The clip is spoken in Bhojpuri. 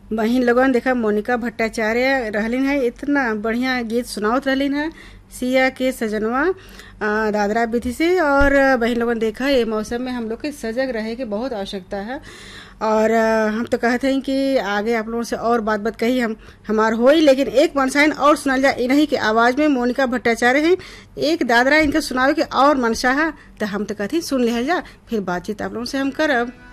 बहिन लोगन देखा मोनिका भट्टाचार्य रहलिन है, इतना बढ़िया गीत सुनावत रहलिन है सिया के सजनवा दादरा विधि से। और बहन लोगन देखा ये मौसम में हम लोग के सजग रहे की बहुत आवश्यकता है। और हम तो कहते हैं कि आगे आप लोगों से और बात कही हमार होई, लेकिन एक मनसाइन और सुनल जा इन्हीं के आवाज में। मोनिका भट्टाचार्य हैं, एक दादरा इनका सुनावे के और मनसा है, तो हम तो कहते सुन लिया जा, फिर बातचीत आप लोगों से हम करब।